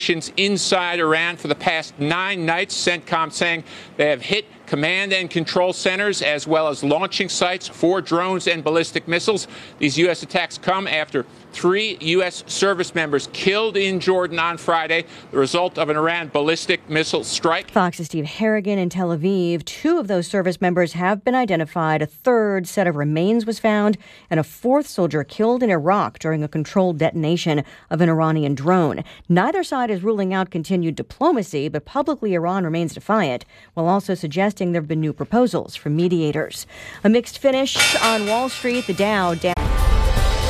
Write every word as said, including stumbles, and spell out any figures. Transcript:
inside Iran for the past nine nights. CENTCOM saying they have hit command and control centers as well as launching sites for drones and ballistic missiles. These U S attacks come after three U S service members killed in Jordan on Friday, the result of an Iran ballistic missile strike. Fox's Steve Harrigan in Tel Aviv. Two of those service members have been identified. A third set of remains was found, and a fourth soldier killed in Iraq during a controlled detonation of an Iranian drone. Neither side is ruling out continued diplomacy, but publicly Iran remains defiant, while also suggesting there have been new proposals from mediators. A mixed finish on Wall Street. The Dow down.